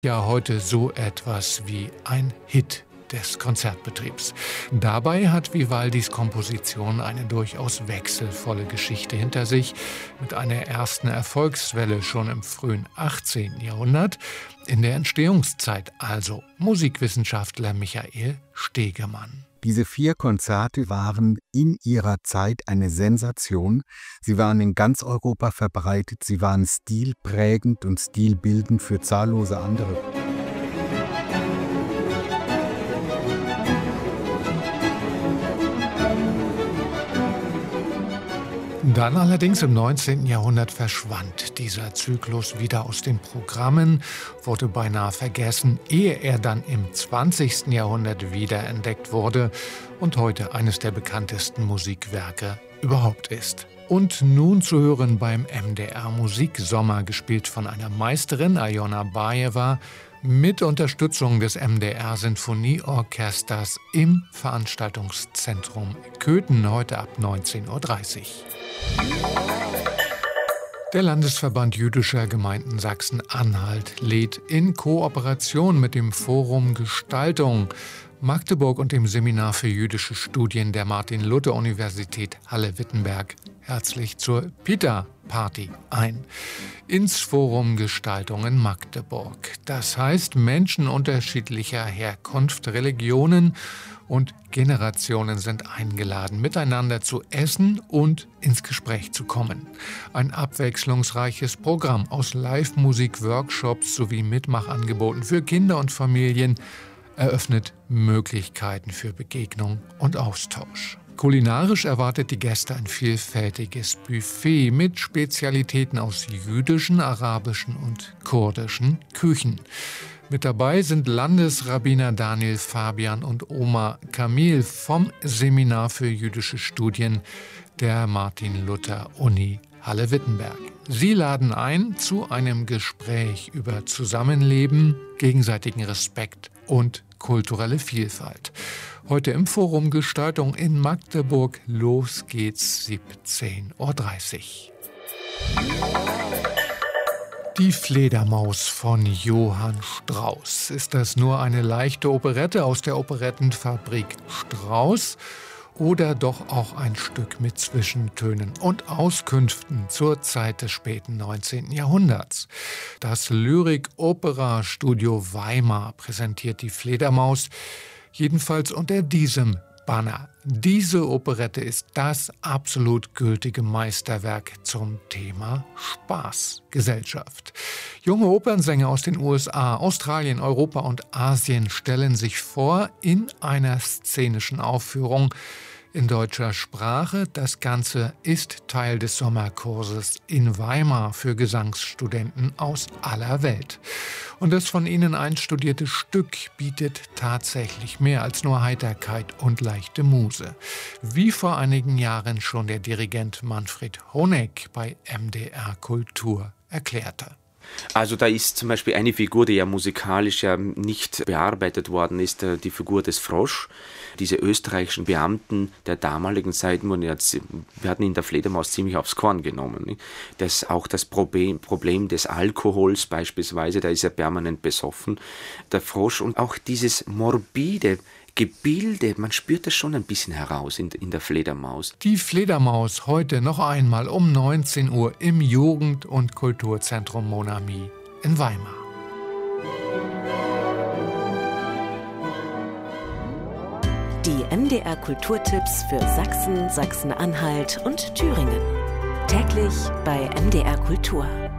Ja, heute so etwas wie ein Hit des Konzertbetriebs. Dabei hat Vivaldis Komposition eine durchaus wechselvolle Geschichte hinter sich, mit einer ersten Erfolgswelle schon im frühen 18. Jahrhundert. In der Entstehungszeit also Musikwissenschaftler Michael Stegemann. Diese 4 Konzerte waren in ihrer Zeit eine Sensation. Sie waren in ganz Europa verbreitet, sie waren stilprägend und stilbildend für zahllose andere. Dann allerdings im 19. Jahrhundert verschwand dieser Zyklus wieder aus den Programmen, wurde beinahe vergessen, ehe er dann im 20. Jahrhundert wiederentdeckt wurde und heute eines der bekanntesten Musikwerke überhaupt ist. Und nun zu hören beim MDR Musiksommer, gespielt von einer Meisterin, Aljona Bajeva, mit Unterstützung des MDR Sinfonieorchesters im Veranstaltungszentrum Köthen, heute ab 19:30 Uhr. Der Landesverband jüdischer Gemeinden Sachsen-Anhalt lädt in Kooperation mit dem Forum Gestaltung Magdeburg und dem Seminar für jüdische Studien der Martin-Luther-Universität Halle-Wittenberg herzlich zur Pita-Party ein. Ins Forum Gestaltung in Magdeburg. Das heißt, Menschen unterschiedlicher Herkunft, Religionen und Generationen sind eingeladen, miteinander zu essen und ins Gespräch zu kommen. Ein abwechslungsreiches Programm aus Live-Musik, Workshops sowie Mitmachangeboten für Kinder und Familien eröffnet Möglichkeiten für Begegnung und Austausch. Kulinarisch erwartet die Gäste ein vielfältiges Buffet mit Spezialitäten aus jüdischen, arabischen und kurdischen Küchen. Mit dabei sind Landesrabbiner Daniel Fabian und Omar Kamil vom Seminar für jüdische Studien der Martin-Luther-Uni Halle-Wittenberg. Sie laden ein zu einem Gespräch über Zusammenleben, gegenseitigen Respekt und kulturelle Vielfalt. Heute im Forum Gestaltung in Magdeburg. Los geht's, 17:30 Uhr. Die Fledermaus von Johann Strauss. Ist das nur eine leichte Operette aus der Operettenfabrik Strauss oder doch auch ein Stück mit Zwischentönen und Auskünften zur Zeit des späten 19. Jahrhunderts? Das Lyrik-Opera-Studio Weimar präsentiert die Fledermaus, jedenfalls unter diesem Banner. Diese Operette ist das absolut gültige Meisterwerk zum Thema Spaßgesellschaft. Junge Opernsänger aus den USA, Australien, Europa und Asien stellen sich vor in einer szenischen Aufführung in deutscher Sprache. Das Ganze ist Teil des Sommerkurses in Weimar für Gesangsstudenten aus aller Welt. Und das von ihnen einstudierte Stück bietet tatsächlich mehr als nur Heiterkeit und leichte Muse. Wie vor einigen Jahren schon der Dirigent Manfred Honeck bei MDR Kultur erklärte. Also da ist zum Beispiel eine Figur, die ja musikalisch ja nicht bearbeitet worden ist, die Figur des Frosch. Diese österreichischen Beamten der damaligen Zeit, wir hatten in der Fledermaus ziemlich aufs Korn genommen. Das, auch das Problem des Alkohols beispielsweise, da ist er permanent besoffen. Der Frosch und auch dieses morbide Gebilde, man spürt das schon ein bisschen heraus in der Fledermaus. Die Fledermaus heute noch einmal um 19 Uhr im Jugend- und Kulturzentrum Monami in Weimar. Die MDR Kulturtipps für Sachsen, Sachsen-Anhalt und Thüringen. Täglich bei MDR Kultur.